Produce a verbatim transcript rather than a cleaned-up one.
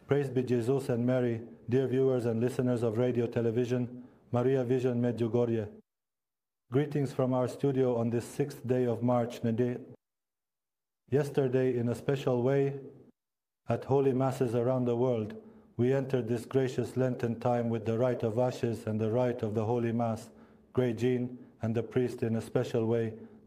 Praise be Jesus and Mary, dear viewers and listeners of radio television, Maria Vision Medjugorje. Greetings from our studio on this sixth day of March. Yesterday, in a special way, at holy masses around the world, we entered this gracious Lenten time with the rite of ashes and the rite of the Holy Mass. Grey Jean and the priest in a special way